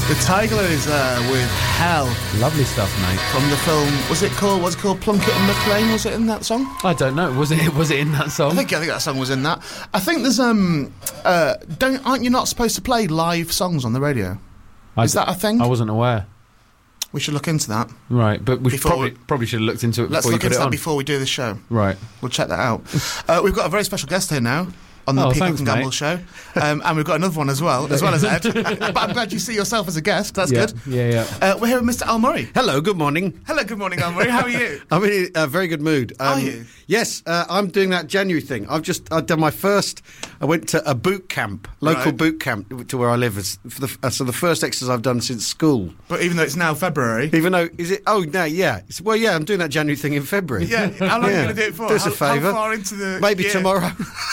The Tiger is with Hell. Lovely stuff, mate. From the film, what's it called? Plunkett and McLean, was it in that song? I don't know. Was it in that song? I think that song was in that. I think there's aren't you not supposed to play live songs on the radio? Is that a thing? I wasn't aware. We should look into that. Right, but we probably should have looked into it before you put it on. Let's look into that before we do the show. Right. We'll check that out. We've got a very special guest here now on the Peacock and Gamble show. And we've got another one as well as Ed. But I'm glad you see yourself as a guest. That's good. Yeah. We're here with Mr. Al Murray. Hello, good morning. Hello, good morning, Al Murray. How are you? I'm in a very good mood. Are you? Yes, I'm doing that January thing. I've done my first. I went to a boot camp, local boot camp to where I live. So the first exercise I've done since school. But even though it's now February. Even though yeah. I'm doing that January thing in February. Yeah. How long are you going to do it for? Do us a favour. How far into the Maybe year? Tomorrow.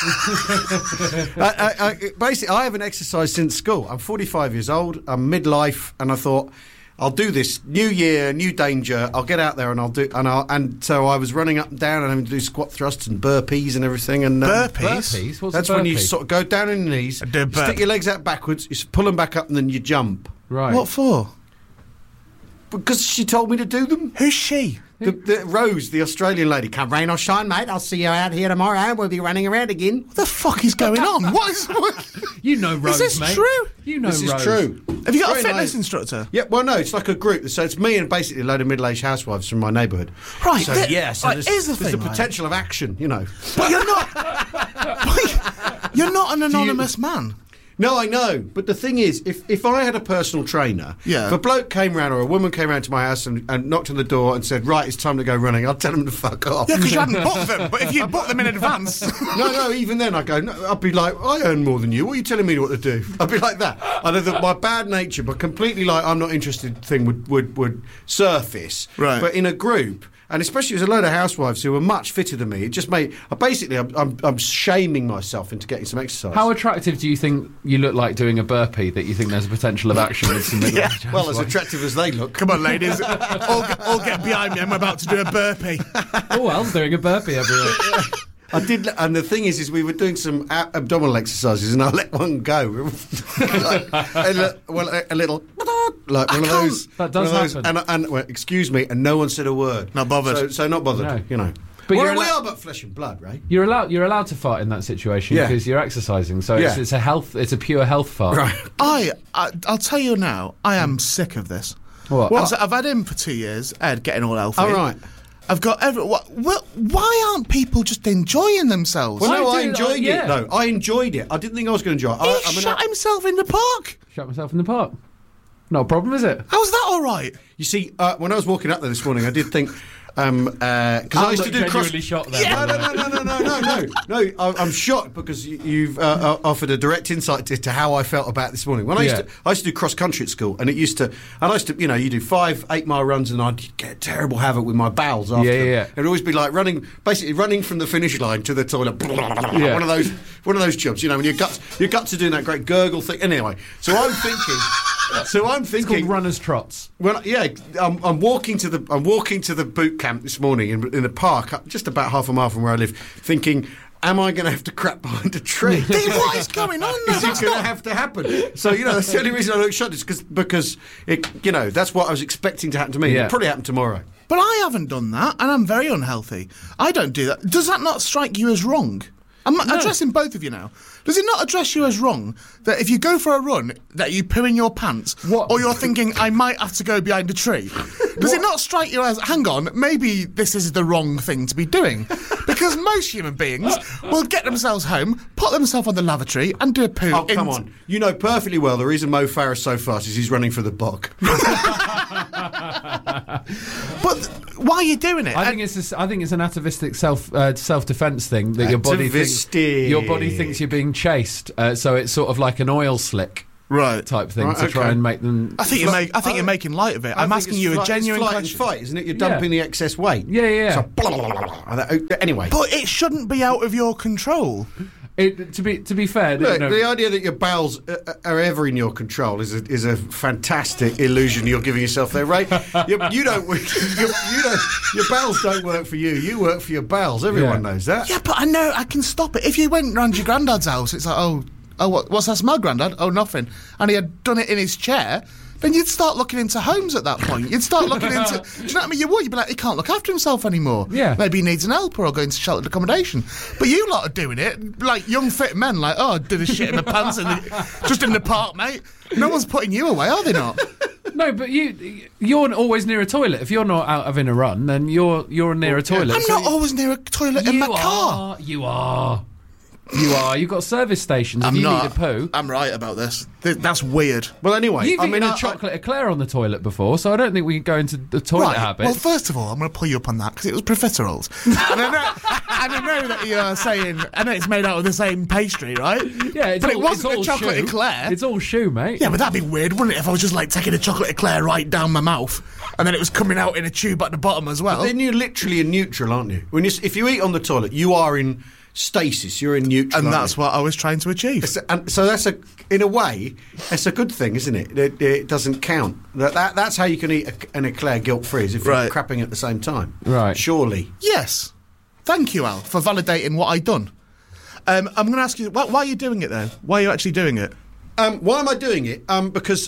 Basically, I haven't exercised since school. I'm 45 years old. I'm midlife, and I thought, I'll do this. New year, new danger. I'll get out there and I'll do. And so I was running up and down and having to do squat thrusts and burpees and everything. And burpees. What's that's a burpee? when you sort of go down on your knees, stick your legs out backwards, you pull them back up, and then you jump. Right. What for? Because she told me to do them. Who's she? The Rose, the Australian lady. Come rain or shine, mate. I'll see you out here tomorrow. We'll be running around again. What the fuck is going on? What? You know Rose, is this mate. true? You know this Rose. is true. Have you got a Very fitness instructor? Yeah, well, no, it's like a group. So it's me and basically a load of middle-aged housewives from my neighbourhood. Right. So, here's the there's thing, the potential of action, you know. But you're not. You're not an anonymous man. No, I know, but the thing is, if I had a personal trainer, if a bloke came round or a woman came round to my house and knocked on the door and said, right, it's time to go running, I'd tell them to fuck off. Yeah, because you hadn't booked them, but if you booked them in advance... No, even then I'd go, no, I'd be like, I earn more than you, what are you telling me what to do? I'd be like that. I know that my bad nature, but completely like, I'm not interested thing would surface. Right. But in a group... And especially as a load of housewives who were much fitter than me, it just made... Basically, I'm shaming myself into getting some exercise. How attractive do you think you look like doing a burpee that you think there's a potential of action with some middle-aged Well, as housewives? attractive as they look. Come on, ladies. all get behind me. I'm about to do a burpee. Oh, Al's doing a burpee everywhere. I did, and the thing is we were doing some abdominal exercises, and I let one go, a little, like one of those. That does happen. And well, excuse me, and no one said a word. Not bothered. So not bothered. No. You know. But we are but flesh and blood, right? You're allowed to fart in that situation because you're exercising. So it's a pure health fart. Right. I'll tell you now. I am sick of this. What? I've had him for 2 years. Ed getting all healthy. All right. I've got why aren't people just enjoying themselves? Well, no, I enjoyed it. No, I enjoyed it. I didn't think I was going to enjoy it. He shot himself in the park. Shut myself in the park. Not a problem, is it? How's that all right? You see, when I was walking up there this morning, I did think. Because I used to do shot there. Yeah. No. I'm shocked because you've offered a direct insight to how I felt about this morning. When I used to do cross country at school, and I used to, you do 5-8 mile runs, and I'd get terrible havoc with my bowels after. Yeah. It'd always be like running from the finish line to the toilet. One of those jumps, when your guts are doing that great gurgle thing. Anyway, so I'm thinking. It's called runner's trots. Well, yeah, I'm walking to the boot camp this morning in the park, just about half a mile from where I live, thinking, am I going to have to crap behind a tree? What is going on? Is it going to have to happen? So that's the only reason I look shocked is because it, that's what I was expecting to happen to me. Yeah. It'll probably happen tomorrow. But I haven't done that, and I'm very unhealthy. I don't do that. Does that not strike you as wrong? I'm addressing both of you now. Does it not address you as wrong that if you go for a run that you poo in your pants, or you're thinking I might have to go behind a tree? Does it not strike you as, hang on, maybe this is the wrong thing to be doing? Because most human beings will get themselves home, put themselves on the lavatory and do a poo. Oh, come on. You know perfectly well the reason Mo Farah's so fast is he's running for the buck. But why are you doing it? I think it's an atavistic self-defense thing that your body thinks you're being chased. So it's sort of like an oil slick. Right. Type thing to try and make them. I think you're making light of it. I'm asking you a genuine question. It's fight, isn't it? You're dumping the excess weight. Yeah. So, anyway. But it shouldn't be out of your control. To be fair, look, the idea that your bowels are ever in your control is a fantastic illusion you're giving yourself there, Ray. Your bowels don't work for you. You work for your bowels. Everyone knows that. Yeah, but I know I can stop it. If you went round your granddad's house, it's like, what's that smell, Grandad? Oh, nothing. And he had done it in his chair. then you'd start looking into homes at that point. You'd start looking into... Do you know what I mean? You would. You'd be like, he can't look after himself anymore. Yeah. Maybe he needs an helper or going to sheltered accommodation. But you lot are doing it like young, fit men, like, oh, I did a shit in my pants just in the park, mate. No one's putting you away, are they not? No, but you're always near a toilet. If you're not out having a run, then you're near a toilet. I'm not always near a toilet in my car. You are. You've got service stations and you need a poo. I'm right about this. That's weird. Well, anyway, You've eaten a chocolate eclair on the toilet before, so I don't think we can go into the toilet habit. Well, first of all, I'm going to pull you up on that because it was profiteroles. and I know that you're saying, I know it's made out of the same pastry, right? Yeah, but it wasn't a chocolate eclair. It's all shoe, mate. Yeah, but that'd be weird, wouldn't it, if I was just like taking a chocolate eclair right down my mouth and then it was coming out in a tube at the bottom as well. But then you're literally in neutral, aren't you? If you eat on the toilet, you are in stasis, you're in neutral, and that's what I was trying to achieve. And so in a way, it's a good thing, isn't it? It doesn't count. That's how you can eat an eclair guilt-free, is if you're crapping at the same time. Right. Surely. Yes. Thank you, Al, for validating what I'd done. I'm going to ask you, why are you doing it, though? Why are you actually doing it? Why am I doing it? Because...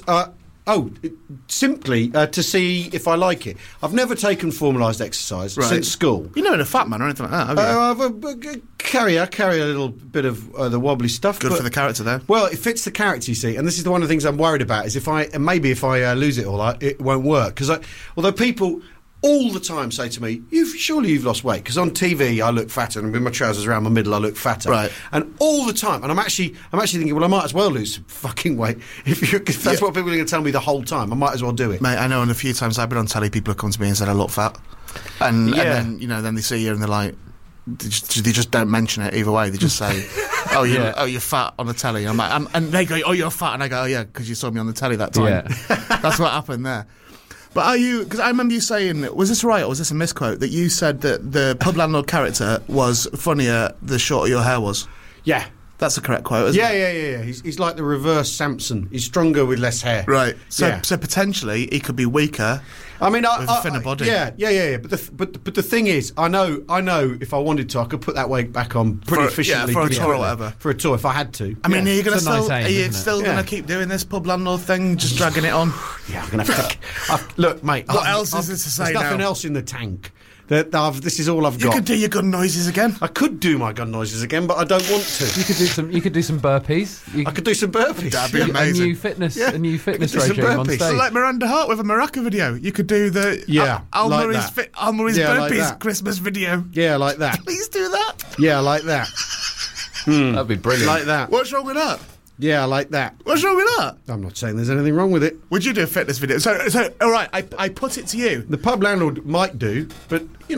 simply to see if I like it. I've never taken formalised exercise since school. You're not in a fat man or anything like that, have you? I carry a little bit of the wobbly stuff. Good for the character, though. Well, it fits the character, you see, and this is one of the things I'm worried about, is if I lose it all, it won't work. Because although people all the time say to me, surely you've lost weight, because on TV I look fatter, and with my trousers around my middle I look fatter. Right. And all the time, and I'm actually thinking, well, I might as well lose some fucking weight. If that's what people are going to tell me the whole time, I might as well do it. Mate, I know, and a few times I've been on telly, people have come to me and said I look fat. And then, then they see you and they're like, they just don't mention it either way. They just say, you're fat on the telly. And I'm like, and they go, oh, you're fat. And I go, oh, yeah, because you saw me on the telly that time. Yeah. That's what happened there. But are you... Because I remember you saying... Was this right or was this a misquote? That you said that the pub landlord character was funnier the shorter your hair was. Yeah. That's the correct quote, isn't it? Yeah. He's like the reverse Samson. He's stronger with less hair. Right. So potentially he could be weaker... I mean, with a thinner body. Yeah. But the thing is, I know. If I wanted to, I could put that weight back on pretty efficiently. For a tour or whatever. For a tour, if I had to. I mean, are you still going to keep doing this pub landlord thing, just dragging it on? Yeah, I'm going to have to. Look, mate. What else is there to say now? There's nothing else in the tank. This is all I've got. You could do your gun noises again. I could do my gun noises again, but I don't want to. You could do some burpees. I could do some burpees. That'd be amazing. A new fitness regime on stage. Like Miranda Hart with a Maraca video. You could do the Al Murray's burpees like Christmas video. Yeah, like that. Please do that. Yeah, like that. That'd be brilliant. Like that. What's wrong with that? Yeah, like that. What's wrong with that? I'm not saying there's anything wrong with it. Would you do a fitness video? So all right, I put it to you. The pub landlord might do, but,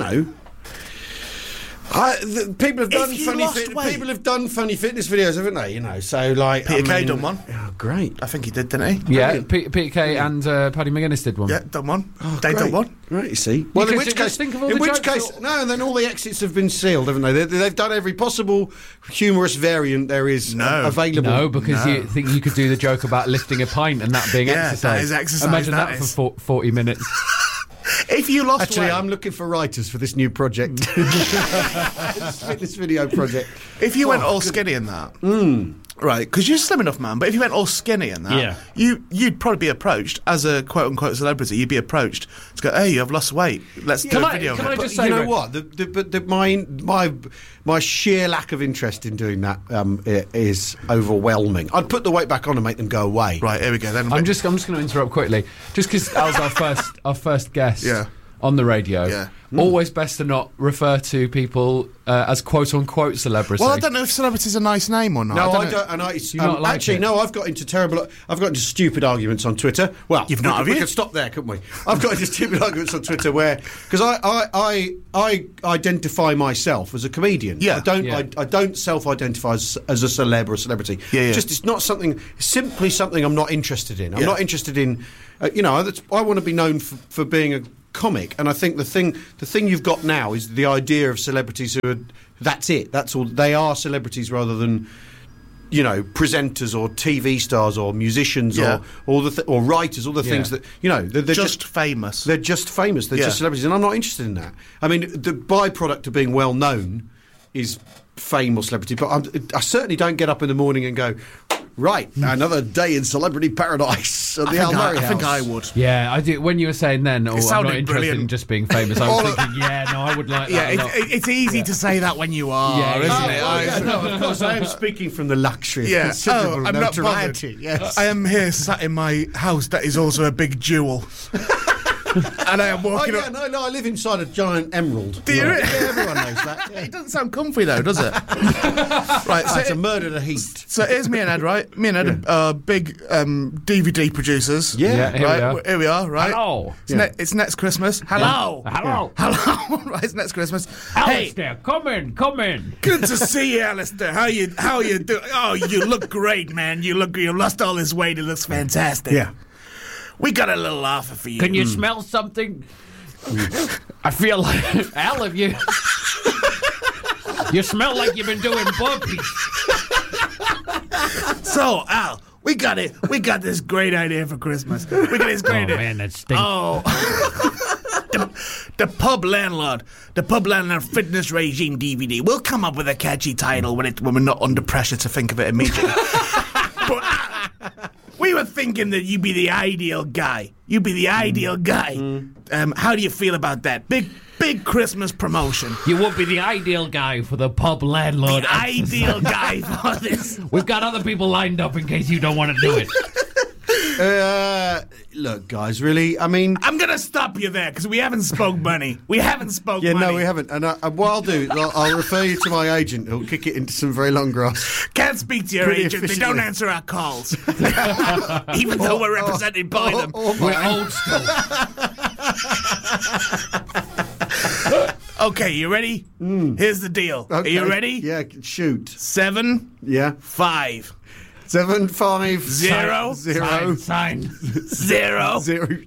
people have done funny fitness videos, haven't they? So like Peter Kay done one. Oh, great! I think he did, didn't he? Yeah, Peter Kay and Paddy McGuinness did one. Yeah, done one. They great. Done one. Right, you see. Well, in which case, no. And then all the exits have been sealed, haven't they? They've done every possible humorous variant there is available. No, because you think you could do the joke about lifting a pint and that being exercise. That is exercise. Imagine that for 40 minutes. If you lost weight... I'm looking for writers for this new project. This video project. If you went all skinny in that... Right, because you're a slim enough man, but if you went all skinny in that, you'd probably be approached as a quote-unquote celebrity. You'd be approached to go, hey, you've lost weight. Let's do a video of it. Can I just say, you know what? My sheer lack of interest in doing that is overwhelming. I'd put the weight back on and make them go away. Right, here we go. Then I'm just going to interrupt quickly, just because Al's our first guest on the radio. Yeah. Always best to not refer to people as quote-unquote celebrity. Well, I don't know if celebrity's a nice name or not. No, I don't. And I've got into stupid arguments on Twitter. Well, you've not. We could stop there, couldn't we? I've got into stupid arguments on Twitter because I identify myself as a comedian. Yeah. I don't self-identify as a celeb or a celebrity. Yeah. Just it's not something. Simply something I'm not interested in. I'm not interested in. I want to be known for being a comic, and I think the thing you've got now is the idea of celebrities who are that's it. That's all. They are celebrities rather than presenters or TV stars or musicians or writers. All the things that they're just famous. They're just famous. They're just celebrities, and I'm not interested in that. I mean, the byproduct of being well known is fame or celebrity, but I certainly don't get up in the morning and go, Right, another day in celebrity paradise at the Al Murray House. I think I would. Yeah, I do. When you were saying then, I'm not interested brilliant. in just being famous, I was thinking, I would like that. Yeah, it's easy to say that when you are, isn't it? No, of course, I am speaking from the luxury of considerable notoriety. Yes. I am here sat in my house that is also a big jewel. And I am walking up. No, I live inside a giant emerald. Do you? Yeah, everyone knows that. Yeah. It doesn't sound comfy though, does it? Right, so it's a murder to heat. So here's me and Ed, right? Me and Ed are big DVD producers. Yeah, here we are, right? Hello. It's next Christmas. Hello. Hello. Hello. Right, it's next Christmas. Alistair, come in. Good to see you, Alistair. How you doing? Oh, you look great, man. You lost all this weight. It looks fantastic. Yeah. We got a little offer for you. Can you smell something? I feel like, Al, if you smell like you've been doing burpees. So, Al, we got this great idea for Christmas. We got this great idea. Man, that stinks. Oh. The pub landlord fitness regime DVD. We'll come up with a catchy title when we're not under pressure to think of it immediately. But we were thinking that you'd be the ideal guy. How do you feel about that? Big Christmas promotion. You would be the ideal guy for the pub landlord. The ideal guy for this. We've got other people lined up in case you don't want to do it. Look, guys, really, I mean... I'm going to stop you there, because we haven't spoke money. Yeah, no, we haven't. And what I'll do, I'll refer you to my agent, who'll kick it into some very long grass. Can't speak to your agent. They don't answer our calls. Even though we're represented by them. We're old school. Okay, you ready? Here's the deal. Okay. Are you ready? Yeah, shoot. 7, yeah, 5, 7, 5, 0, 0, 0, 0,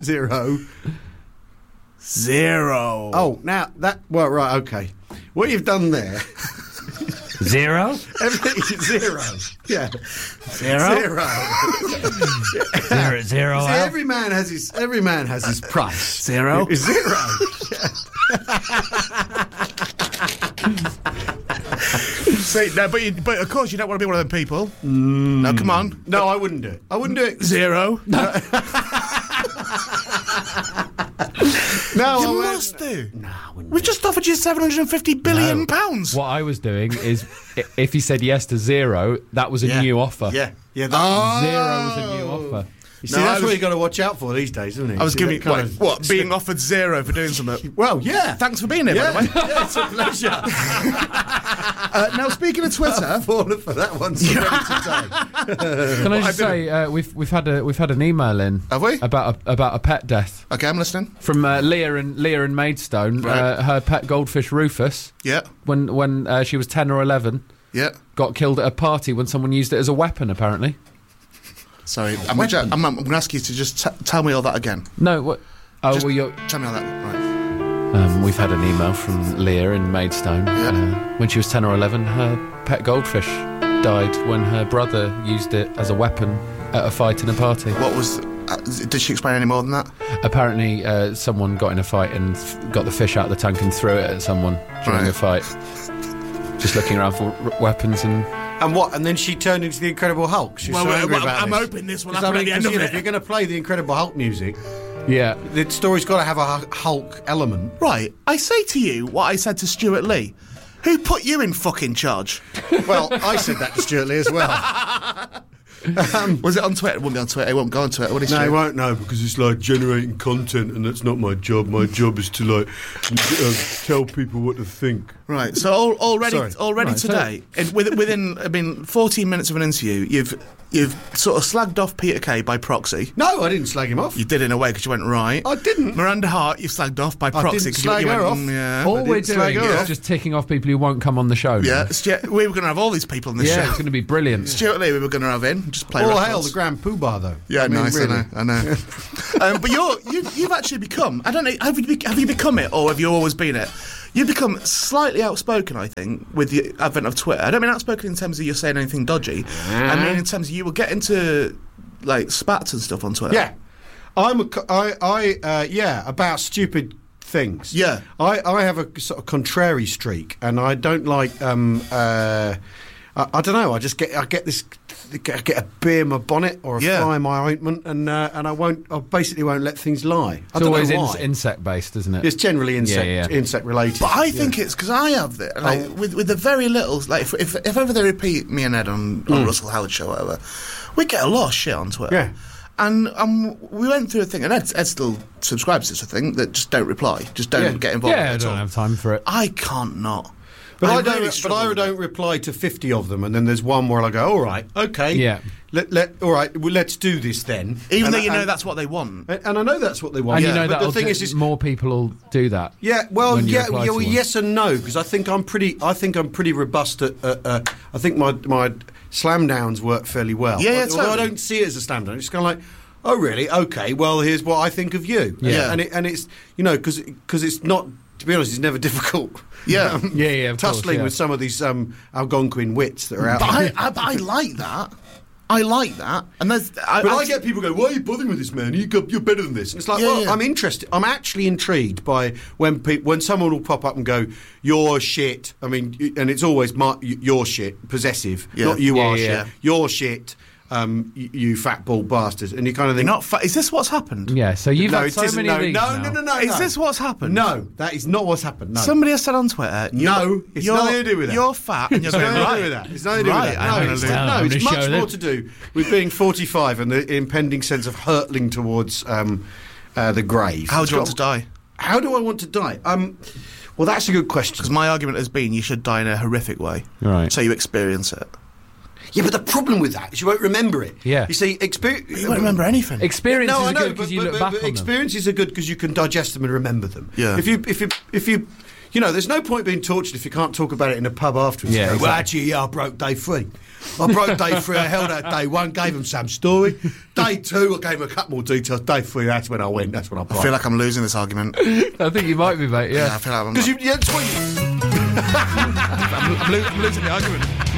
0. Oh, now that right, okay. What you've done there. 0? Everything 0. Yeah. 0? 0. 0. See, every man has his price. 0? 0. See, no, but of course you don't want to be one of them people. No, come on. No, I wouldn't do it. 0. No, you must do. No, I wouldn't. We've just offered you £750 billion. What I was doing is, if he said yes to 0, that was a new offer. Yeah. 0 was a new offer. You see, that's what you got to watch out for these days, isn't it? I was giving being offered 0 for doing something. Well, yeah. Thanks for being here, by the way. Yeah, it's a pleasure. Now, speaking of Twitter, I've fallen for that one. So Can I just say we've had an email in? Have we? About a pet death. Okay, I'm listening. From Leah and Maidstone. Right. Her pet goldfish Rufus. Yeah. When she was 10 or 11. Yeah. Got killed at a party when someone used it as a weapon. Apparently. Sorry, I'm going to ask you to just tell me all that again. No, what? Oh, just well, you're... Tell me all that. Right. We've had an email from Leah in Maidstone. Yeah. When she was 10 or 11, her pet goldfish died when her brother used it as a weapon at a fight in a party. What was... did she explain any more than that? Apparently, someone got in a fight and got the fish out of the tank and threw it at someone during a fight. Just looking around for weapons and... And what? And then she turned into the Incredible Hulk. She's so angry about I'm hoping this will happen at the end of it. If you're going to play the Incredible Hulk music, yeah, the story's got to have a Hulk element. Right. I say to you what I said to Stuart Lee. Who put you in fucking charge? Well, I said that to Stuart Lee as well. Was it on Twitter? It won't be on Twitter. It won't go on Twitter. What is no, it won't. No, because it's like generating content, and that's not my job. My job is to like tell people what to think. Right. So already today, within 14 minutes of an interview, you've sort of slagged off Peter Kay by proxy. No, I didn't slag him off. You did in a way because you went right. I didn't. Miranda Hart, you slagged off by proxy because you went off. Yeah. All we're doing is just ticking off people who won't come on the show. Yeah. We were going to have all these people on this show. Yeah, it's going to be brilliant. Stuart Lee, we were going to have in. Just play. All hail the Grand Poobah, though. Yeah, nice. Really. I know. But you've actually become. I don't know. Have you become it, or have you always been it? You've become slightly outspoken, I think, with the advent of Twitter. I don't mean outspoken in terms of you're saying anything dodgy. I mean in terms of you will get into like spats and stuff on Twitter. Yeah, about stupid things. Yeah, I have a sort of contrary streak, and I don't like. I I don't know. I get a bee in my bonnet or a fly in my ointment, and I basically won't let things lie. It's always insect based, isn't it? It's generally insect related. But I think it's because I have it with the very little. Like if ever they repeat me and Ed on Russell Howard show or whatever, we get a lot of shit on Twitter. Yeah. And we went through a thing, and Ed still subscribes to this thing that just don't reply, just don't get involved. Yeah, I don't have time for it. I can't not. But I don't reply to 50 of them, and then there's one where I go, all right, okay, all right, well, let's do this then. Even though you know that's what they want, and I know that's what they want, and you know that the thing is more people will do that. Yeah, well, yes and no, because I think I'm pretty robust at. I think my slam downs work fairly well. Yeah, although I don't see it as a slam down. It's kind of like, oh really? Okay, well here's what I think of you. Yeah, and it's because it's not. To be honest, it's never difficult. Yeah, tussling with some of these Algonquin wits that are out there. But I like that. I like that. And I get people go, why are you bothering with this, man? You're better than this. And it's like, I'm interested. I'm actually intrigued by when someone will pop up and go, you're shit. I mean, and it's always your shit, possessive, not you are shit. You're shit. You fat bald bastards, and you kind of think, is this what's happened? Yeah, so you've had so many of these now. No. Is this what's happened? No, that is not what's happened. No. Somebody has said on Twitter, it's nothing to do with that. You're fat, and you're going, nothing to do with that. It's nothing to do with that. It's much more to do with being 45 and the impending sense of hurtling towards the grave. How do you want to die? How do I want to die? Well, that's a good question. Because my argument has been you should die in a horrific way, right? So you experience it. Yeah, but the problem with that is you won't remember it. Yeah. You see, you won't remember anything. Experiences are good because you look back on them. Experiences are good because you can digest them and remember them. Yeah. If you there's no point being tortured if you can't talk about it in a pub afterwards. Yeah. Well, actually, I broke day 3. I broke day 3. I held out day 1, gave them some story. Day 2, I gave them a couple more details. Day 3, that's when I went. That's when I broke. I feel like I'm losing this argument. I think you might be, mate. Yeah. I feel like I'm losing the argument.